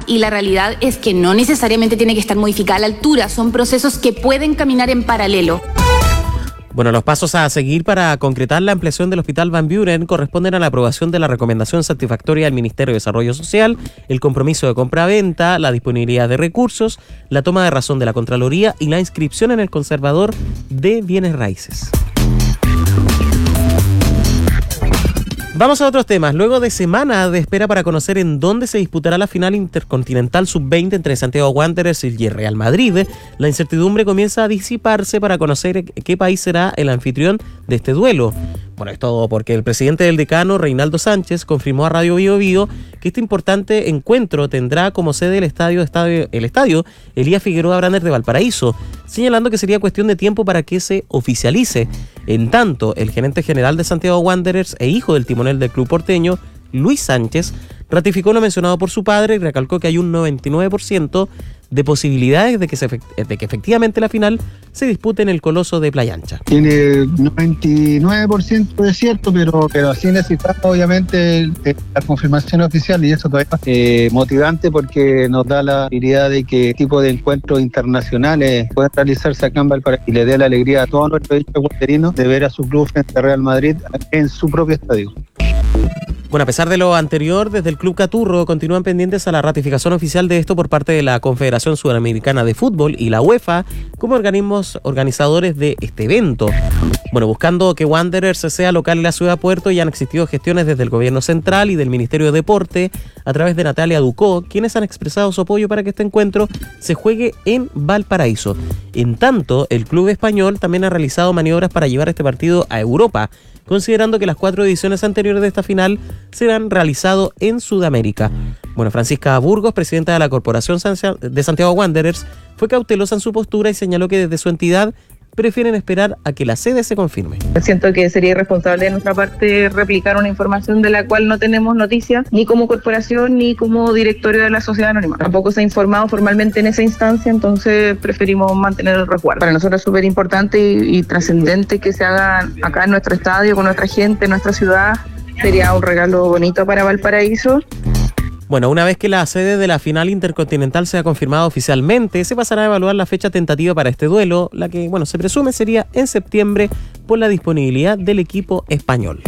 y la realidad es que no necesariamente tiene que estar modificada a la altura, son procesos que pueden caminar en paralelo. Bueno, los pasos a seguir para concretar la ampliación del Hospital Van Buren corresponden a la aprobación de la recomendación satisfactoria del Ministerio de Desarrollo Social, el compromiso de compra-venta, la disponibilidad de recursos, la toma de razón de la Contraloría y la inscripción en el Conservador de Bienes Raíces. Vamos a otros temas. Luego de semanas de espera para conocer en dónde se disputará la final intercontinental sub-20 entre Santiago Wanderers y el Real Madrid, la incertidumbre comienza a disiparse para conocer qué país será el anfitrión de este duelo. Bueno, es todo porque el presidente del Decano, Reinaldo Sánchez, confirmó a Radio Bío Bío que este importante encuentro tendrá como sede el estadio Elías Figueroa Brander de Valparaíso, señalando que sería cuestión de tiempo para que se oficialice. En tanto, el gerente general de Santiago Wanderers e hijo del timonel del club porteño, Luis Sánchez, ratificó lo mencionado por su padre y recalcó que hay un 99% de posibilidades de que efectivamente la final se dispute en el Coloso de Playa Ancha. Tiene 99% de cierto, pero así necesitamos obviamente la confirmación oficial, y eso todavía es motivante porque nos da la habilidad de que tipo de encuentros internacionales pueden realizarse acá en Valparaíso y le dé la alegría a todos nuestros guanderinos de ver a su club frente a Real Madrid en su propio estadio. Bueno, a pesar de lo anterior, desde el Club Caturro continúan pendientes a la ratificación oficial de esto por parte de la Confederación Sudamericana de Fútbol y la UEFA como organismos organizadores de este evento. Bueno, buscando que Wanderers sea local en la ciudad de Puerto, ya han existido gestiones desde el gobierno central y del Ministerio de Deporte a través de Natalia Ducó, quienes han expresado su apoyo para que este encuentro se juegue en Valparaíso. En tanto, el club español también ha realizado maniobras para llevar este partido a Europa, considerando que las 4 ediciones anteriores de esta final serán realizadas en Sudamérica. Bueno, Francisca Burgos, presidenta de la Corporación de Santiago Wanderers, fue cautelosa en su postura y señaló que desde su entidad prefieren esperar a que la sede se confirme. Siento que sería irresponsable de nuestra parte replicar una información de la cual no tenemos noticias, ni como corporación ni como directorio de la sociedad anónima. Tampoco se ha informado formalmente en esa instancia, entonces preferimos mantener el resguardo. Para nosotros es súper importante y trascendente que se haga acá en nuestro estadio, con nuestra gente, en nuestra ciudad. Sería un regalo bonito para Valparaíso. Bueno, una vez que la sede de la final intercontinental sea confirmada oficialmente, se pasará a evaluar la fecha tentativa para este duelo, la que, bueno, se presume sería en septiembre por la disponibilidad del equipo español.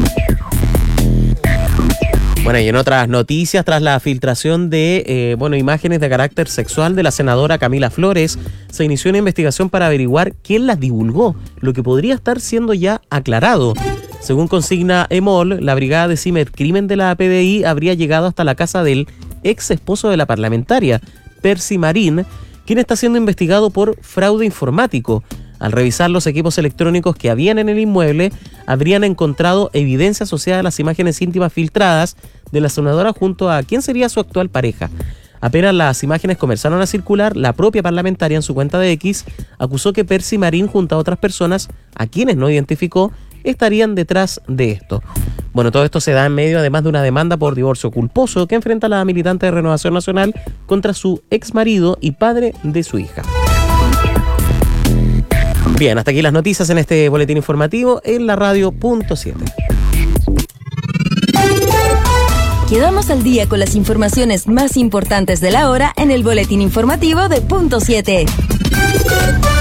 Bueno, y en otras noticias, tras la filtración de imágenes de carácter sexual de la senadora Camila Flores, se inició una investigación para averiguar quién las divulgó, lo que podría estar siendo ya aclarado. Según consigna EMOL, la brigada de cibercrimen de la PDI habría llegado hasta la casa del ex esposo de la parlamentaria, Percy Marín, quien está siendo investigado por fraude informático. Al revisar los equipos electrónicos que habían en el inmueble, habrían encontrado evidencia asociada a las imágenes íntimas filtradas de la senadora junto a quien sería su actual pareja. Apenas las imágenes comenzaron a circular, la propia parlamentaria en su cuenta de X acusó que Percy Marín junto a otras personas, a quienes no identificó, estarían detrás de esto. Bueno, todo esto se da en medio además de una demanda por divorcio culposo que enfrenta la militante de Renovación Nacional contra su ex marido y padre de su hija. Bien, hasta aquí las noticias en este boletín informativo en la radio Punto 7. Quedamos al día con las informaciones más importantes de la hora en el boletín informativo de Punto 7.